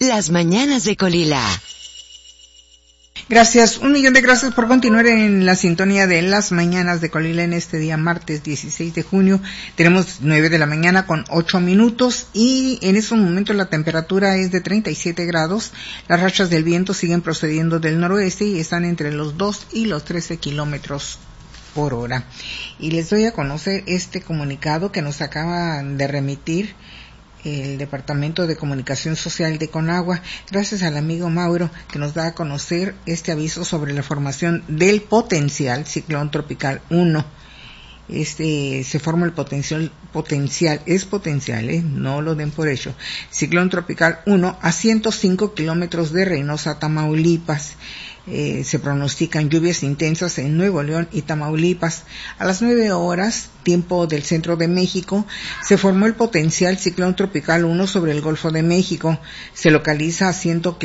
Las mañanas de Colila. Gracias, 1,000,000 de gracias por continuar en la sintonía de Las Mañanas de Colila en este día martes 16 de junio. Tenemos 9 de la mañana con 8 minutos y en estos momentos la temperatura es de 37 grados. Las rachas del viento siguen procediendo del noroeste y están entre los 2 y los 13 kilómetros por hora. Y les doy a conocer este comunicado que nos acaba de remitir el Departamento de Comunicación Social de Conagua, gracias al amigo Mauro, que nos da a conocer este aviso sobre la formación del potencial ciclón tropical 1. Se forma el potencial, es potencial, no lo den por hecho. Ciclón tropical 1 a 105 kilómetros de Reynosa, Tamaulipas. Se pronostican lluvias intensas en Nuevo León y Tamaulipas. A las 9 horas, tiempo del centro de México, se formó el potencial ciclón tropical 1 sobre el Golfo de México. Se localiza a 105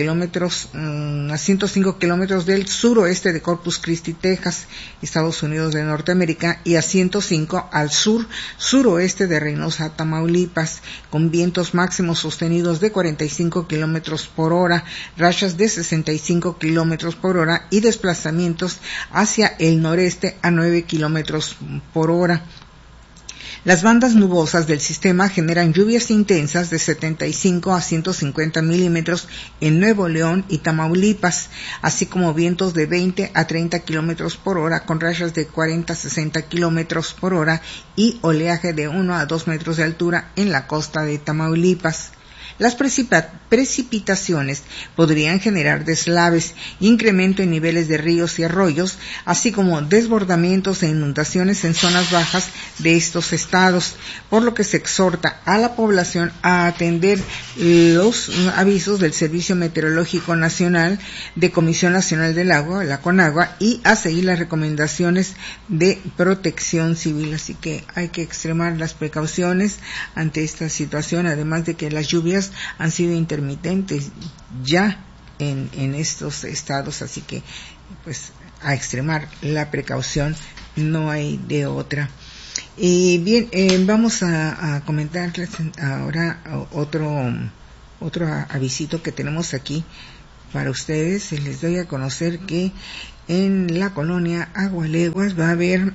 kilómetros del suroeste de Corpus Christi, Texas, Estados Unidos de Norteamérica, y a 105 al suroeste de Reynosa, Tamaulipas, con vientos máximos sostenidos de 45 kilómetros por hora, rachas de 65 kilómetros por hora y desplazamientos hacia el noreste a 9 kilómetros por hora. Las bandas nubosas del sistema generan lluvias intensas de 75 a 150 milímetros en Nuevo León y Tamaulipas, así como vientos de 20 a 30 kilómetros por hora con rachas de 40 a 60 kilómetros por hora y oleaje de 1 a 2 metros de altura en la costa de Tamaulipas. Las precipitaciones podrían generar deslaves, incremento en niveles de ríos y arroyos, así como desbordamientos e inundaciones en zonas bajas de estos estados, por lo que se exhorta a la población a atender los avisos del Servicio Meteorológico Nacional, de Comisión Nacional del Agua, la Conagua, y a seguir las recomendaciones de Protección Civil. Así que hay que extremar las precauciones ante esta situación, además de que las lluvias han sido intermitentes ya en estos estados, así que pues a extremar la precaución, no hay de otra. Y bien, vamos a comentarles ahora otro avisito que tenemos aquí para ustedes. Les doy a conocer que en la colonia Agualeguas va a haber,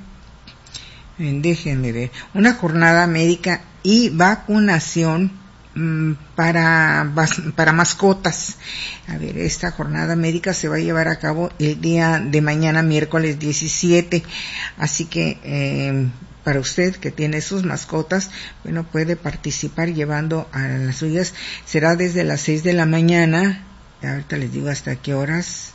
déjenme ver, una jornada médica y vacunación para mascotas. A ver, esta jornada médica se va a llevar a cabo el día de mañana, miércoles 17, así que para usted que tiene sus mascotas, bueno, puede participar llevando a las suyas. Será desde las 6 de la mañana, ahorita les digo hasta qué horas.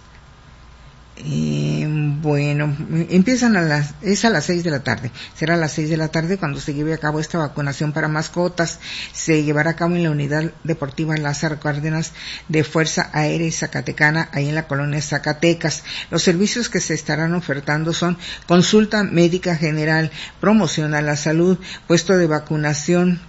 Bueno, empiezan es a las 6 de la tarde. Será a las 6 de la tarde cuando se lleve a cabo esta vacunación para mascotas. Se llevará a cabo en la Unidad Deportiva Lázaro Cárdenas de Fuerza Aérea y Zacatecana, ahí en la colonia Zacatecas. Los servicios que se estarán ofertando son consulta médica general, promoción a la salud, puesto de vacunación,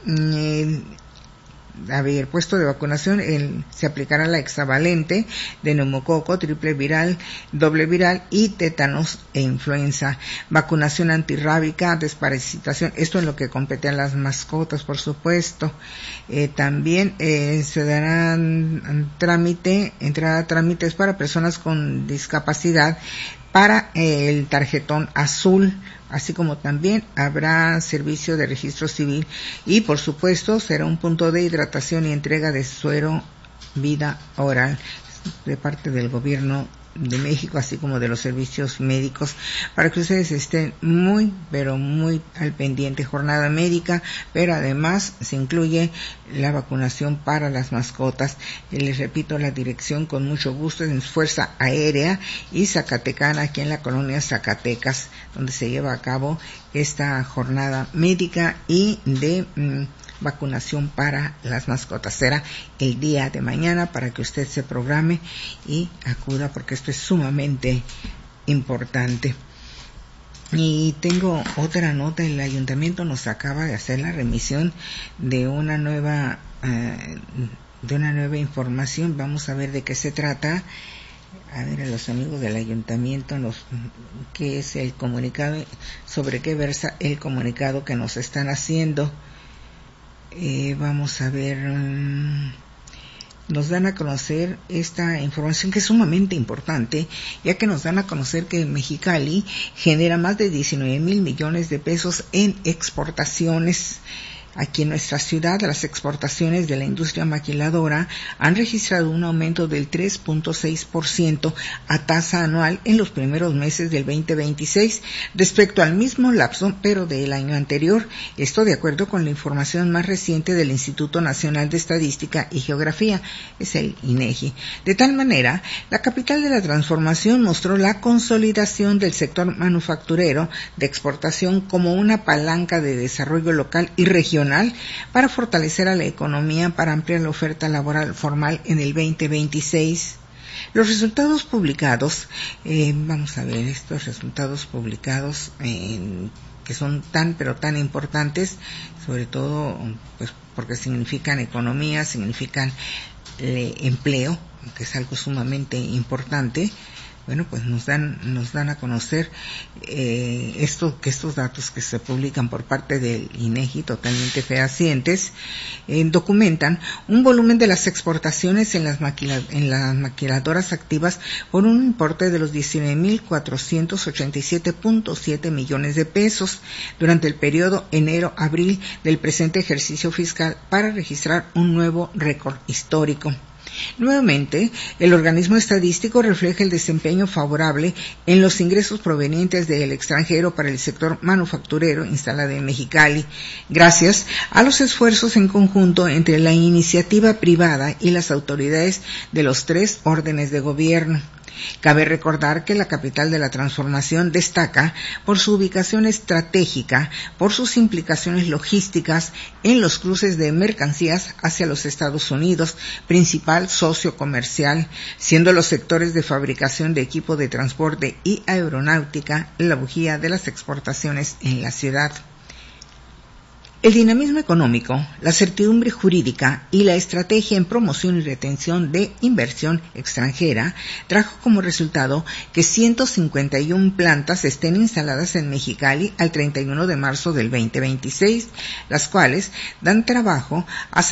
puesto de vacunación, se aplicará la hexavalente de neumococo, triple viral, doble viral y tétanos e influenza. Vacunación antirrábica, desparasitación, esto es lo que compete a las mascotas, por supuesto. También se darán entrada a trámites para personas con discapacidad para el tarjetón azul, así como también habrá servicio de registro civil y por supuesto será un punto de hidratación y entrega de suero vida oral de parte del gobierno de México, así como de los servicios médicos, para que ustedes estén muy, pero muy al pendiente. Jornada médica, pero además se incluye la vacunación para las mascotas. Les repito, la dirección con mucho gusto es Fuerza Aérea y Zacatecana, aquí en la colonia Zacatecas, donde se lleva a cabo esta jornada médica y de vacunación para las mascotas. Será el día de mañana para que usted se programe y acuda, porque esto es sumamente importante. Y tengo otra nota. El ayuntamiento nos acaba de hacer la remisión de una nueva información. Vamos a ver de qué se trata. A ver, a los amigos del ayuntamiento, qué es el comunicado, sobre qué versa el comunicado que nos están haciendo. Vamos a ver, nos dan a conocer esta información que es sumamente importante, ya que nos dan a conocer que Mexicali genera más de 19,000 millones de pesos en exportaciones. Aquí en nuestra ciudad, las exportaciones de la industria maquiladora han registrado un aumento del 3.6% a tasa anual en los primeros meses del 2026 respecto al mismo lapso, pero del año anterior. Esto de acuerdo con la información más reciente del Instituto Nacional de Estadística y Geografía, es el INEGI. De tal manera, la capital de la transformación mostró la consolidación del sector manufacturero de exportación como una palanca de desarrollo local y regional para fortalecer a la economía, para ampliar la oferta laboral formal en el 2026. Los resultados publicados, vamos a ver estos resultados publicados que son tan importantes, sobre todo pues porque significan economía, significan empleo, que es algo sumamente importante. Bueno, pues nos dan a conocer estos datos que se publican por parte del INEGI, totalmente fehacientes, documentan un volumen de las exportaciones en las maquiladoras activas por un importe de los 19,487.7 millones de pesos durante el periodo enero-abril del presente ejercicio fiscal, para registrar un nuevo récord histórico. Nuevamente, el organismo estadístico refleja el desempeño favorable en los ingresos provenientes del extranjero para el sector manufacturero instalado en Mexicali, gracias a los esfuerzos en conjunto entre la iniciativa privada y las autoridades de los 3 órdenes de gobierno. Cabe recordar que la capital de la transformación destaca por su ubicación estratégica, por sus implicaciones logísticas en los cruces de mercancías hacia los Estados Unidos, principal socio comercial, siendo los sectores de fabricación de equipo de transporte y aeronáutica la bujía de las exportaciones en la ciudad. El dinamismo económico, la certidumbre jurídica y la estrategia en promoción y retención de inversión extranjera trajo como resultado que 151 plantas estén instaladas en Mexicali al 31 de marzo del 2026, las cuales dan trabajo a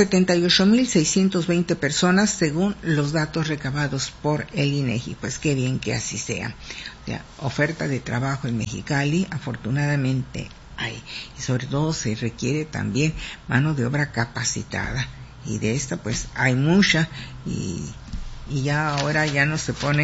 78,620 personas según los datos recabados por el INEGI. Pues qué bien que así sea. O sea, oferta de trabajo en Mexicali, afortunadamente hay, y sobre todo se requiere también mano de obra capacitada, y de esta pues hay mucha, y ya ahora ya no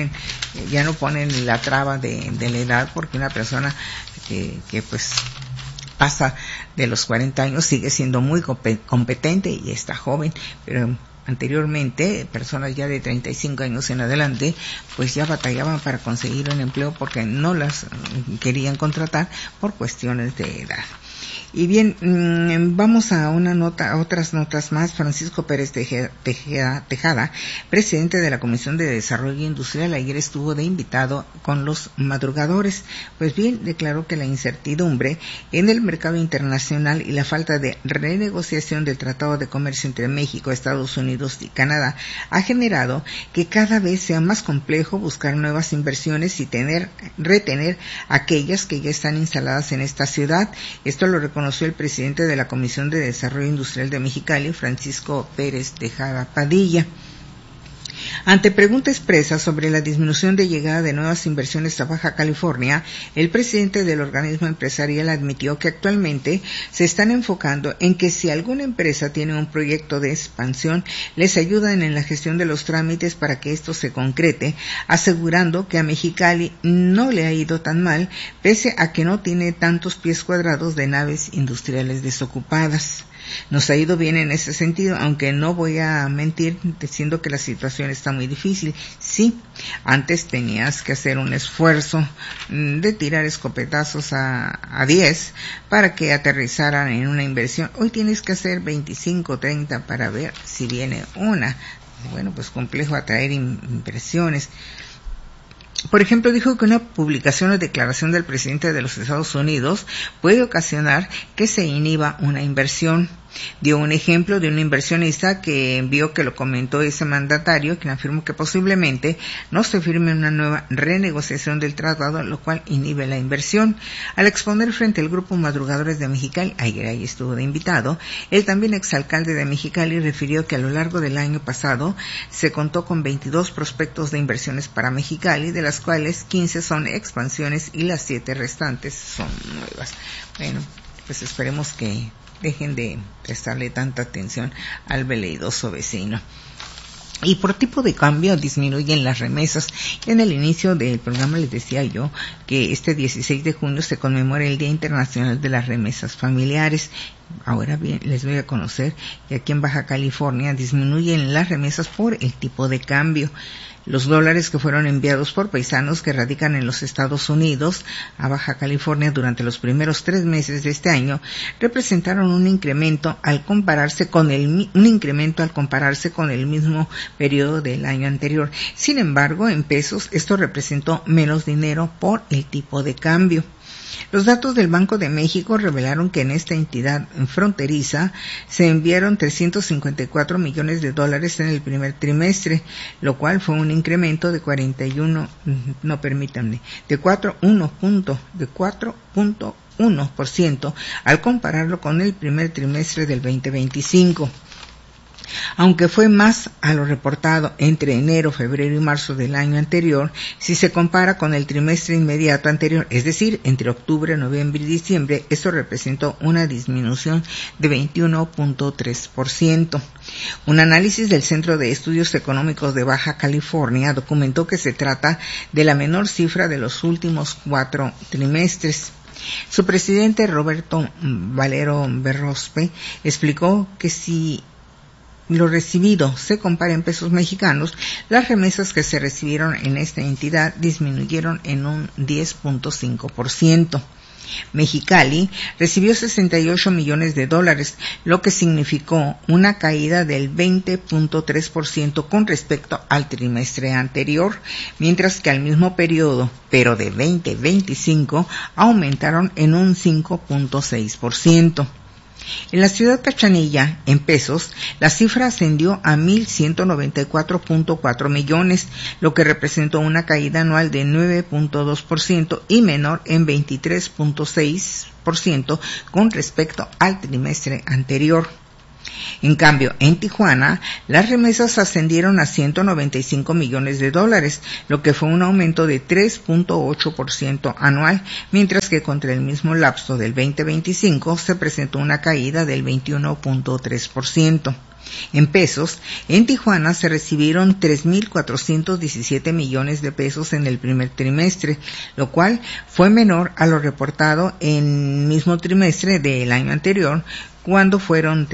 ponen la traba de la edad, porque una persona que pues pasa de los 40 años sigue siendo muy competente y está joven, pero anteriormente, personas ya de 35 años en adelante, pues ya batallaban para conseguir un empleo porque no las querían contratar por cuestiones de edad. Y bien, vamos a otras notas más. Francisco Pérez Tejada, presidente de la Comisión de Desarrollo Industrial, ayer estuvo de invitado con los madrugadores. Pues bien, declaró que la incertidumbre en el mercado internacional y la falta de renegociación del Tratado de Comercio entre México, Estados Unidos y Canadá ha generado que cada vez sea más complejo buscar nuevas inversiones y retener aquellas que ya están instaladas en esta ciudad. Esto lo reconoció el presidente de la Comisión de Desarrollo Industrial de Mexicali, Francisco Pérez Tejada Padilla. Ante pregunta expresa sobre la disminución de llegada de nuevas inversiones a Baja California, el presidente del organismo empresarial admitió que actualmente se están enfocando en que si alguna empresa tiene un proyecto de expansión, les ayudan en la gestión de los trámites para que esto se concrete, asegurando que a Mexicali no le ha ido tan mal, pese a que no tiene tantos pies cuadrados de naves industriales desocupadas. Nos ha ido bien en ese sentido, aunque no voy a mentir diciendo que la situación está muy difícil. Sí, antes tenías que hacer un esfuerzo de tirar escopetazos a 10 para que aterrizaran en una inversión. Hoy tienes que hacer 25, 30 para ver si viene una. Bueno, pues complejo atraer inversiones. Por ejemplo, dijo que una publicación o declaración del presidente de los Estados Unidos puede ocasionar que se inhiba una inversión. Dio un ejemplo de un inversionista que vio que lo comentó ese mandatario, quien afirmó que posiblemente no se firme una nueva renegociación del tratado, lo cual inhibe la inversión. Al exponer frente al grupo Madrugadores de Mexicali, ayer ahí estuvo de invitado, el también exalcalde de Mexicali refirió que a lo largo del año pasado se contó con 22 prospectos de inversiones para Mexicali, de las cuales 15 son expansiones y las 7 restantes son nuevas. Bueno, pues esperemos que dejen de prestarle tanta atención al veleidoso vecino. Y por tipo de cambio disminuyen las remesas. En el inicio del programa les decía yo que este 16 de junio se conmemora el Día Internacional de las Remesas Familiares. Ahora bien, les voy a conocer que aquí en Baja California disminuyen las remesas por el tipo de cambio. Los dólares que fueron enviados por paisanos que radican en los Estados Unidos a Baja California durante los primeros 3 meses de este año representaron un incremento al compararse con el mismo periodo del año anterior. Sin embargo, en pesos esto representó menos dinero por el tipo de cambio. Los datos del Banco de México revelaron que en esta entidad fronteriza se enviaron 354 millones de dólares en el primer trimestre, lo cual fue un incremento de 4.1% al compararlo con el primer trimestre del 2025. Aunque fue más a lo reportado entre enero, febrero y marzo del año anterior, si se compara con el trimestre inmediato anterior, es decir, entre octubre, noviembre y diciembre, esto representó una disminución de 21.3%. Un análisis del Centro de Estudios Económicos de Baja California documentó que se trata de la menor cifra de los últimos 4 trimestres. Su presidente, Roberto Valero Berrospe, explicó que si lo recibido se compara en pesos mexicanos, las remesas que se recibieron en esta entidad disminuyeron en un 10.5%. Mexicali recibió 68 millones de dólares, lo que significó una caída del 20.3% con respecto al trimestre anterior, mientras que al mismo periodo, pero de 2025, aumentaron en un 5.6%. En la ciudad Cachanilla, en pesos, la cifra ascendió a 1.194.4 millones, lo que representó una caída anual de 9.2% y menor en 23.6% con respecto al trimestre anterior. En cambio, en Tijuana, las remesas ascendieron a 195 millones de dólares, lo que fue un aumento de 3.8% anual, mientras que contra el mismo lapso del 2025 se presentó una caída del 21.3%. En pesos, en Tijuana se recibieron 3.417 millones de pesos en el primer trimestre, lo cual fue menor a lo reportado en el mismo trimestre del año anterior, cuando fueron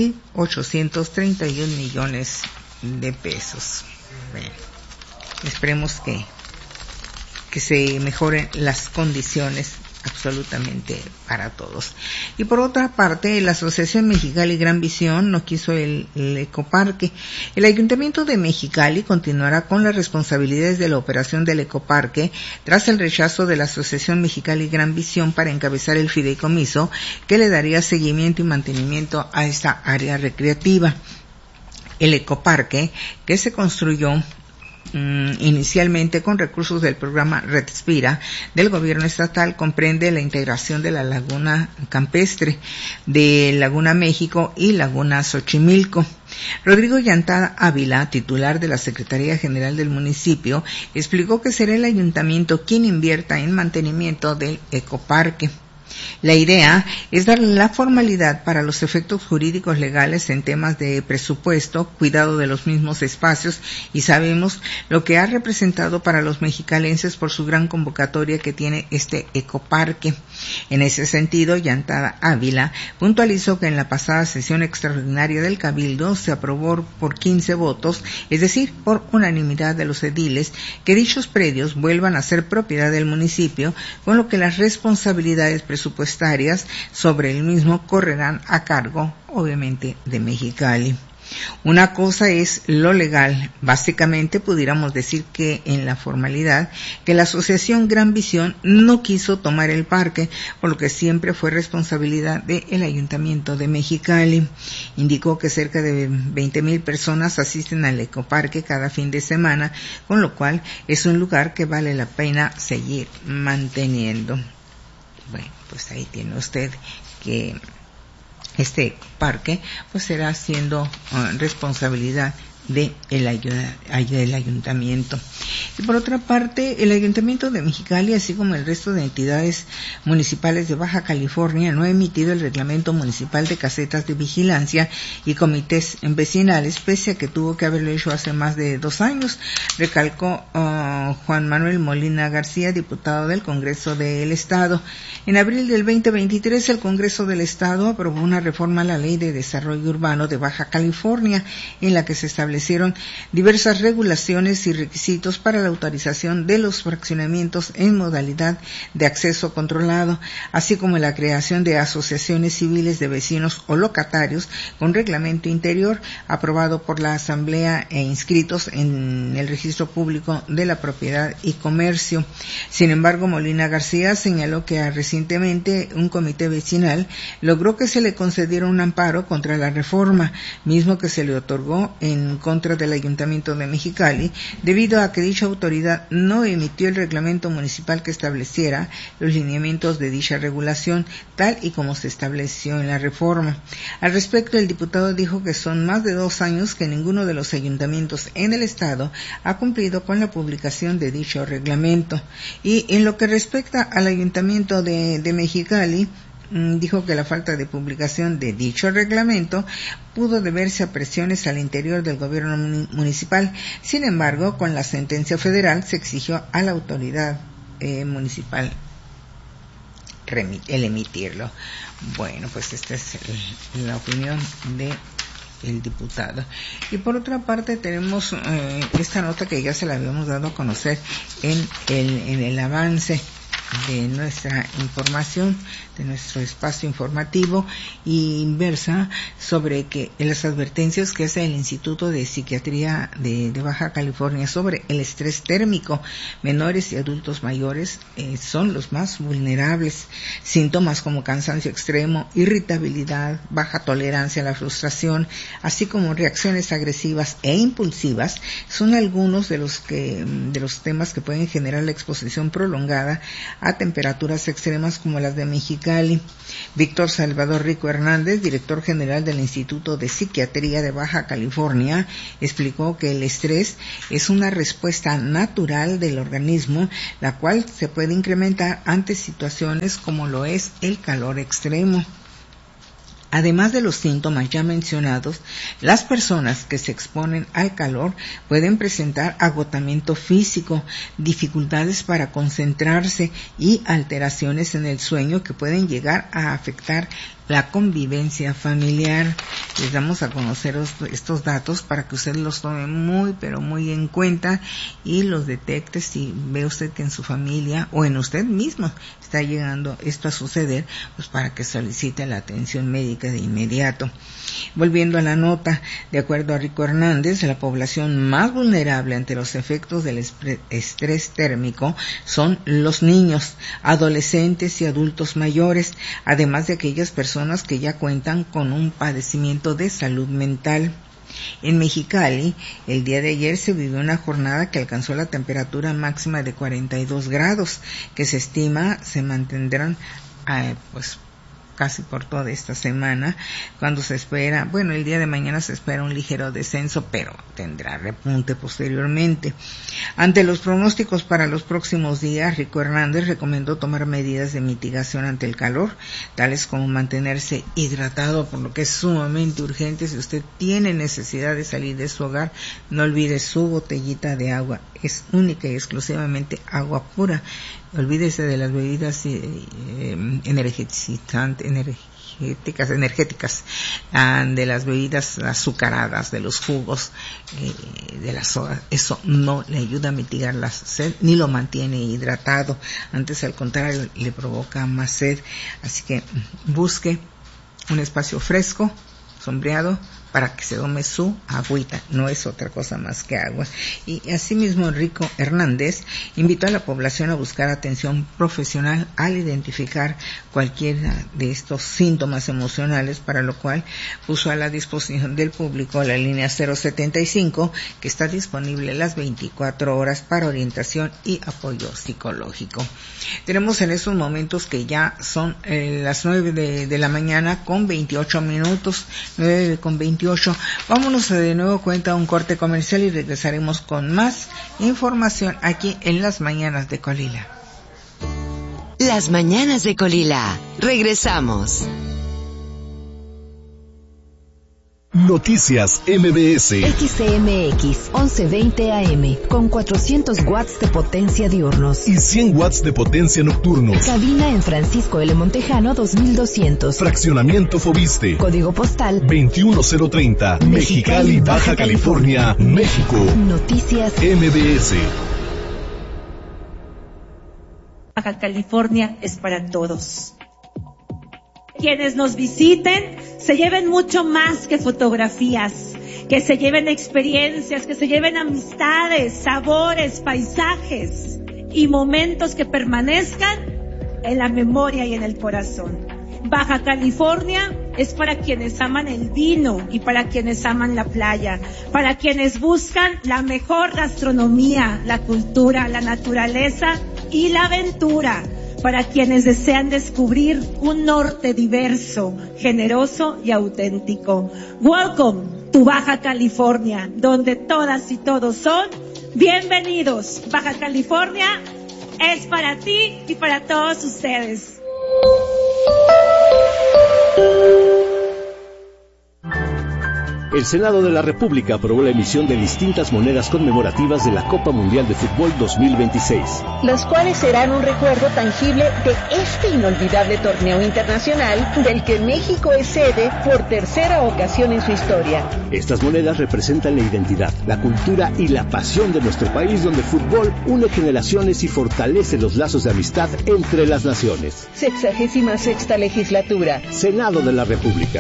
3.831 millones de pesos. Bueno, esperemos que se mejoren las condiciones absolutamente para todos. Y por otra parte, la Asociación Mexicali Gran Visión no quiso el ecoparque. El Ayuntamiento de Mexicali continuará con las responsabilidades de la operación del ecoparque tras el rechazo de la Asociación Mexicali Gran Visión para encabezar el fideicomiso que le daría seguimiento y mantenimiento a esta área recreativa. El ecoparque, que se construyó inicialmente con recursos del programa Respira del gobierno estatal, comprende la integración de la laguna campestre de Laguna México y Laguna Xochimilco. Rodrigo Llantada Ávila, titular de la Secretaría General del municipio, explicó que será el ayuntamiento quien invierta en mantenimiento del ecoparque. La idea es darle la formalidad para los efectos jurídicos legales en temas de presupuesto, cuidado de los mismos espacios, y sabemos lo que ha representado para los mexicalenses por su gran convocatoria que tiene este ecoparque. En ese sentido, Llantada Ávila puntualizó que en la pasada sesión extraordinaria del Cabildo se aprobó por 15 votos, es decir, por unanimidad de los ediles, que dichos predios vuelvan a ser propiedad del municipio, con lo que las responsabilidades presupuestarias sobre el mismo correrán a cargo, obviamente, de Mexicali. Una cosa es lo legal. Básicamente pudiéramos decir que en la formalidad que la asociación Gran Visión no quiso tomar el parque, por lo que siempre fue responsabilidad del Ayuntamiento de Mexicali. Indicó que cerca de 20,000 personas asisten al ecoparque cada fin de semana, con lo cual es un lugar que vale la pena seguir manteniendo. Bueno, pues ahí tiene usted que este parque pues será siendo responsabilidad del ayuntamiento. Y por otra parte, el Ayuntamiento de Mexicali, así como el resto de entidades municipales de Baja California, no ha emitido el reglamento municipal de casetas de vigilancia y comités vecinales, pese a que tuvo que haberlo hecho hace más de 2 años, recalcó Juan Manuel Molina García, diputado del Congreso del Estado. En abril del 2023, el Congreso del Estado aprobó una reforma a la Ley de Desarrollo Urbano de Baja California, en la que se establecieron diversas regulaciones y requisitos para la autorización de los fraccionamientos en modalidad de acceso controlado, así como la creación de asociaciones civiles de vecinos o locatarios con reglamento interior aprobado por la Asamblea e inscritos en el Registro Público de la Propiedad y Comercio. Sin embargo, Molina García señaló que recientemente un comité vecinal logró que se le concediera un amparo contra la reforma, mismo que se le otorgó en contra del Ayuntamiento de Mexicali, debido a que dicha autoridad no emitió el reglamento municipal que estableciera los lineamientos de dicha regulación, tal y como se estableció en la reforma. Al respecto, el diputado dijo que son más de 2 años que ninguno de los ayuntamientos en el estado ha cumplido con la publicación de dicho reglamento. Y en lo que respecta al Ayuntamiento de Mexicali, dijo que la falta de publicación de dicho reglamento pudo deberse a presiones al interior del gobierno municipal. Sin embargo, con la sentencia federal se exigió a la autoridad municipal el emitirlo. Bueno, pues esta es la opinión de el diputado. Y por otra parte tenemos esta nota que ya se la habíamos dado a conocer en el avance de nuestra información, de nuestro espacio informativo, y inversa sobre que las advertencias que hace el Instituto de Psiquiatría de Baja California sobre el estrés térmico. Menores y adultos mayores son los más vulnerables. Síntomas como cansancio extremo, irritabilidad, baja tolerancia a la frustración, así como reacciones agresivas e impulsivas, son algunos de los temas que pueden generar la exposición prolongada a temperaturas extremas como las de Mexicali. Víctor Salvador Rico Hernández, director general del Instituto de Psiquiatría de Baja California, explicó que el estrés es una respuesta natural del organismo, la cual se puede incrementar ante situaciones como lo es el calor extremo. Además de los síntomas ya mencionados, las personas que se exponen al calor pueden presentar agotamiento físico, dificultades para concentrarse y alteraciones en el sueño que pueden llegar a afectar la convivencia familiar. Les damos a conocer estos datos para que usted los tome muy, pero muy en cuenta y los detecte si ve usted que en su familia o en usted mismo está llegando esto a suceder, pues para que solicite la atención médica de inmediato. Volviendo a la nota, de acuerdo a Rico Hernández, la población más vulnerable ante los efectos del estrés térmico son los niños, adolescentes y adultos mayores, además de aquellas personas que ya cuentan con un padecimiento de salud mental. En Mexicali, el día de ayer se vivió una jornada que alcanzó la temperatura máxima de 42 grados, que se estima se mantendrán casi por toda esta semana, cuando se espera, el día de mañana se espera un ligero descenso, pero tendrá repunte posteriormente. Ante los pronósticos para los próximos días, Rico Hernández recomendó tomar medidas de mitigación ante el calor, tales como mantenerse hidratado, por lo que es sumamente urgente. Si usted tiene necesidad de salir de su hogar, no olvide su botellita de agua, es única y exclusivamente agua pura. Olvídese de las bebidas energéticas, de las bebidas azucaradas, de los jugos, de las sodas. Eso no le ayuda a mitigar la sed ni lo mantiene hidratado. Antes, al contrario, le provoca más sed. Así que busque un espacio fresco, sombreado, para que se tome su agüita, no es otra cosa más que agua. Y asimismo Enrico Hernández invitó a la población a buscar atención profesional al identificar cualquiera de estos síntomas emocionales, para lo cual puso a la disposición del público la línea 075, que está disponible las 24 horas para orientación y apoyo psicológico. Tenemos en estos momentos que ya son las 9 de la mañana con 28 minutos, 9 con 28. Vámonos de nuevo cuenta a un corte comercial y regresaremos con más información aquí en Las Mañanas de Colila. Las Mañanas de Colila. Regresamos. Noticias MBS. XCMX 1120 AM con 400 watts de potencia diurnos y 100 watts de potencia nocturnos. Cabina en Francisco L. Montejano 2200. Fraccionamiento Fobiste. Código postal 21030. Mexicali, Baja California, México. Noticias MBS. Baja California es para todos. Quienes nos visiten se lleven mucho más que fotografías, que se lleven experiencias, que se lleven amistades, sabores, paisajes y momentos que permanezcan en la memoria y en el corazón. Baja California es para quienes aman el vino y para quienes aman la playa, para quienes buscan la mejor gastronomía, la cultura, la naturaleza y la aventura, para quienes desean descubrir un norte diverso, generoso y auténtico. Welcome to Baja California, donde todas y todos son bienvenidos. Baja California es para ti y para todos ustedes. El Senado de la República aprobó la emisión de distintas monedas conmemorativas de la Copa Mundial de Fútbol 2026. Las cuales serán un recuerdo tangible de este inolvidable torneo internacional del que México es sede por tercera ocasión en su historia. Estas monedas representan la identidad, la cultura y la pasión de nuestro país, donde el fútbol une generaciones y fortalece los lazos de amistad entre las naciones. 66ª legislatura. Senado de la República.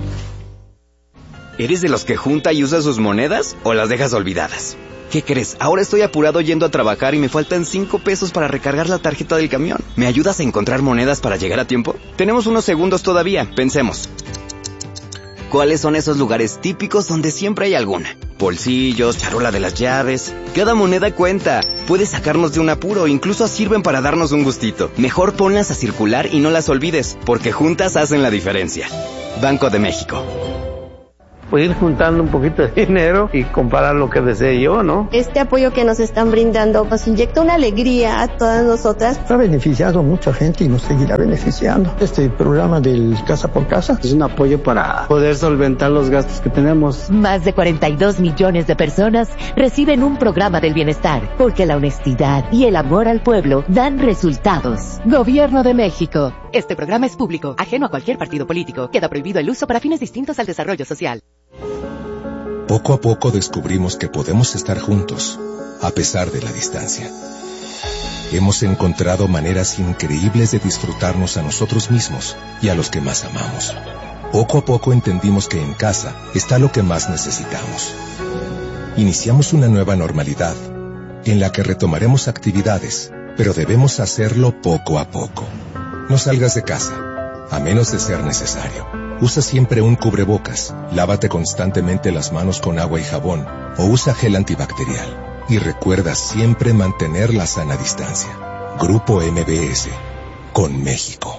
¿Eres de los que junta y usa sus monedas o las dejas olvidadas? ¿Qué crees? Ahora estoy apurado yendo a trabajar y me faltan 5 pesos para recargar la tarjeta del camión. ¿Me ayudas a encontrar monedas para llegar a tiempo? Tenemos unos segundos todavía, pensemos. ¿Cuáles son esos lugares típicos donde siempre hay alguna? Bolsillos, charola de las llaves. Cada moneda cuenta. Puede sacarnos de un apuro, incluso sirven para darnos un gustito. Mejor ponlas a circular y no las olvides, porque juntas hacen la diferencia. Banco de México. Pues ir juntando un poquito de dinero y comprar lo que desee yo, ¿no? Este apoyo que nos están brindando nos inyecta una alegría a todas nosotras. Ha beneficiado a mucha gente y nos seguirá beneficiando. Este programa del Casa por Casa es un apoyo para poder solventar los gastos que tenemos. Más de 42 millones de personas reciben un programa del bienestar, porque la honestidad y el amor al pueblo dan resultados. Gobierno de México. Este programa es público, ajeno a cualquier partido político. Queda prohibido el uso para fines distintos al desarrollo social. Poco a poco descubrimos que podemos estar juntos, a pesar de la distancia. Hemos encontrado maneras increíbles de disfrutarnos a nosotros mismos y a los que más amamos. Poco a poco entendimos que en casa está lo que más necesitamos. Iniciamos una nueva normalidad, en la que retomaremos actividades, pero debemos hacerlo poco a poco. No salgas de casa, a menos de ser necesario. Usa siempre un cubrebocas, lávate constantemente las manos con agua y jabón, o usa gel antibacterial. Y recuerda siempre mantener la sana distancia. Grupo MBS, con México.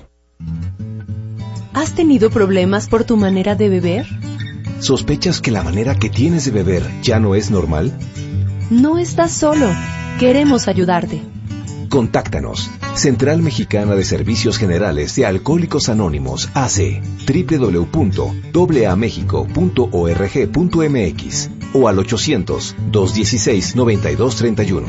¿Has tenido problemas por tu manera de beber? ¿Sospechas que la manera que tienes de beber ya no es normal? No estás solo. Queremos ayudarte. Contáctanos. Central Mexicana de Servicios Generales de Alcohólicos Anónimos, AC, www.aamexico.org.mx o al 800-216-9231.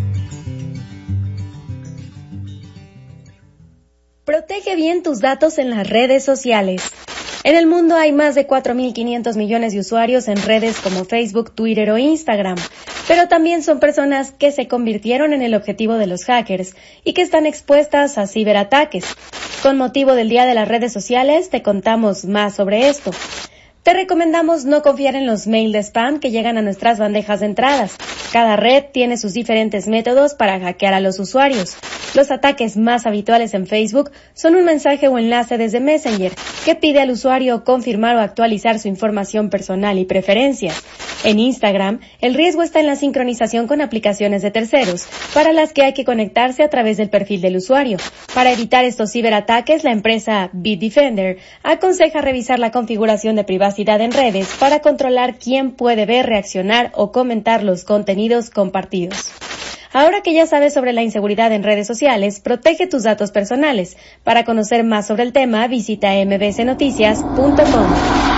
Protege bien tus datos en las redes sociales. En el mundo hay más de 4.500 millones de usuarios en redes como Facebook, Twitter o Instagram, pero también son personas que se convirtieron en el objetivo de los hackers y que están expuestas a ciberataques. Con motivo del Día de las Redes Sociales, te contamos más sobre esto. Te recomendamos no confiar en los mails de spam que llegan a nuestras bandejas de entradas. Cada red tiene sus diferentes métodos para hackear a los usuarios. Los ataques más habituales en Facebook son un mensaje o enlace desde Messenger que pide al usuario confirmar o actualizar su información personal y preferencias. En Instagram, el riesgo está en la sincronización con aplicaciones de terceros, para las que hay que conectarse a través del perfil del usuario. Para evitar estos ciberataques, la empresa Bitdefender aconseja revisar la configuración de privacidad en redes para controlar quién puede ver, reaccionar o comentar los contenidos compartidos. Ahora que ya sabes sobre la inseguridad en redes sociales, protege tus datos personales. Para conocer más sobre el tema, visita mbsnoticias.com.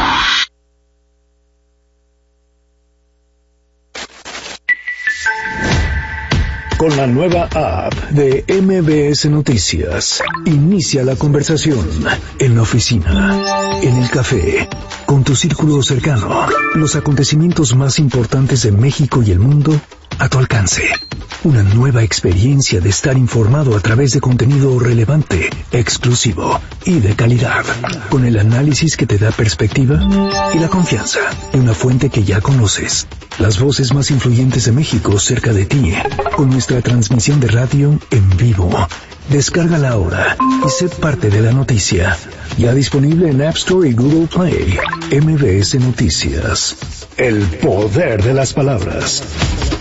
Con la nueva app de MBS Noticias, inicia la conversación en la oficina, en el café, con tu círculo cercano. Los acontecimientos más importantes de México y el mundo a tu alcance. Una nueva experiencia de estar informado a través de contenido relevante, exclusivo y de calidad. Con el análisis que te da perspectiva y la confianza de una fuente que ya conoces. Las voces más influyentes de México cerca de ti. Con nuestra transmisión de radio en vivo. Descárgala ahora y sé parte de la noticia. Ya disponible en App Store y Google Play. MBS Noticias. El poder de las palabras.